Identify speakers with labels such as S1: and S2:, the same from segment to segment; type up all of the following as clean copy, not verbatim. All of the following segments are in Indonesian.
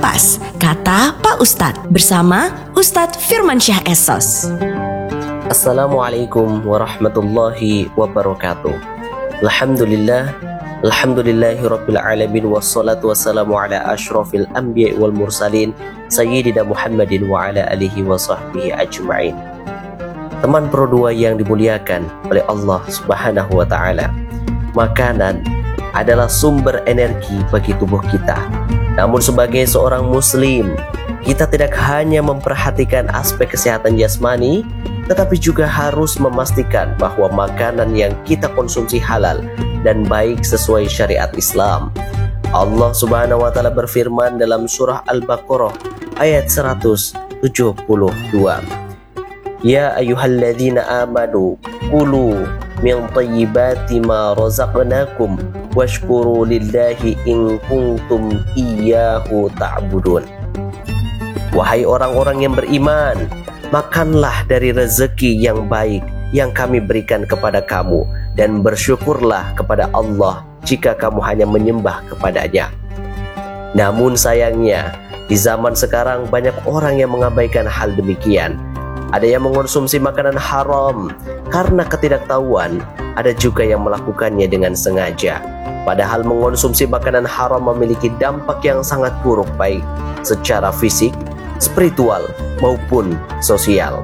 S1: Pas, kata Pak Ustadz bersama Ustadz Firmansyah Esos.
S2: Assalamualaikum warahmatullahi wabarakatuh. Alhamdulillahi rabbil alamin, wassalatu wassalamu ala asyrafil anbiya wal mursalin sayyidina Muhammadin wa ala alihi wa sahbihi ajma'in. Teman Pro 2 yang dimuliakan oleh Allah Subhanahu wa taala, makanan adalah sumber energi bagi tubuh kita. Namun sebagai seorang muslim, kita tidak hanya memperhatikan aspek kesehatan jasmani, tetapi juga harus memastikan bahwa makanan yang kita konsumsi halal dan baik sesuai syariat Islam. Allah Subhanahu wa taala berfirman dalam surah Al-Baqarah ayat 172. Ya ayyuhalladzina amanu kulu min thayyibati ma razaqnakum washkuru lillahi in kuntum iyyahu ta'budun. Wahai orang-orang yang beriman, makanlah dari rezeki yang baik yang kami berikan kepada kamu, dan bersyukurlah kepada Allah jika kamu hanya menyembah kepadanya. Namun sayangnya, di zaman sekarang banyak orang yang mengabaikan hal demikian. Ada yang mengonsumsi makanan haram karena ketidaktahuan, ada juga yang melakukannya dengan sengaja. Padahal mengonsumsi makanan haram memiliki dampak yang sangat buruk, baik secara fisik, spiritual maupun sosial.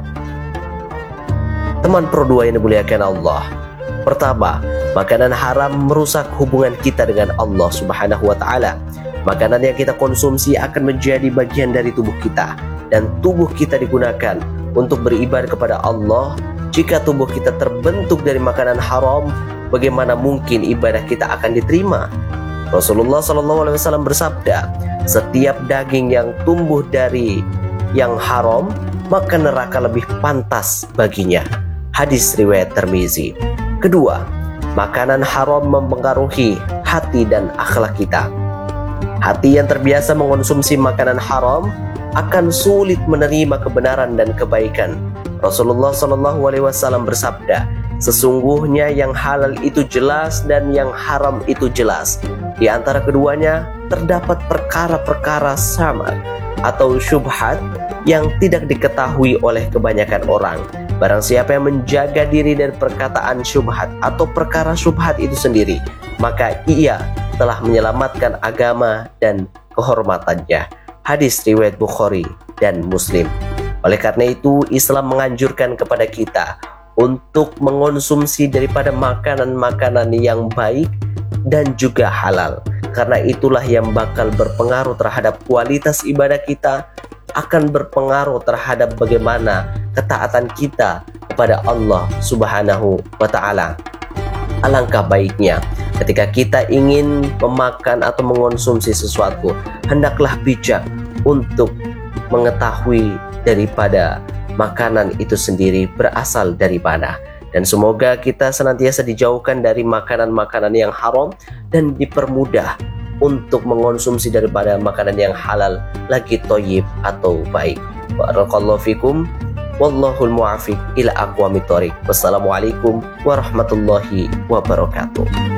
S2: Teman Pro 2 yang dimuliakan Allah, pertama, makanan haram merusak hubungan kita dengan Allah Subhanahu wa taala. Makanan yang kita konsumsi akan menjadi bagian dari tubuh kita, dan tubuh kita digunakan untuk beribadah kepada Allah. Jika tubuh kita terbentuk dari makanan haram, bagaimana mungkin ibadah kita akan diterima? Rasulullah SAW bersabda, setiap daging yang tumbuh dari yang haram, maka neraka lebih pantas baginya. Hadis riwayat Tirmizi. Kedua, makanan haram mempengaruhi hati dan akhlak kita. Hati yang terbiasa mengonsumsi makanan haram akan sulit menerima kebenaran dan kebaikan. Rasulullah SAW bersabda, sesungguhnya yang halal itu jelas dan yang haram itu jelas. Di antara keduanya terdapat perkara-perkara samar atau syubhat yang tidak diketahui oleh kebanyakan orang. Barang siapa yang menjaga diri dari perkataan syubhat atau perkara syubhat itu sendiri, maka ia telah menyelamatkan agama dan kehormatannya. Hadis riwayat Bukhari dan Muslim. Oleh karena itu, Islam menganjurkan kepada kita untuk mengonsumsi daripada makanan-makanan yang baik dan juga halal. Karena itulah yang bakal berpengaruh terhadap kualitas ibadah kita, akan berpengaruh terhadap bagaimana ketaatan kita kepada Allah Subhanahu wa taala. Alangkah baiknya ketika kita ingin memakan atau mengonsumsi sesuatu, hendaklah bijak untuk mengetahui daripada makanan itu sendiri berasal dari mana. Dan semoga kita senantiasa dijauhkan dari makanan-makanan yang haram dan dipermudah untuk mengonsumsi daripada makanan yang halal, lagi thayyib atau baik. Barakallahu fikum, wallahul muwaffiq ila aqwamit thoriq. Wassalamualaikum warahmatullahi wabarakatuh.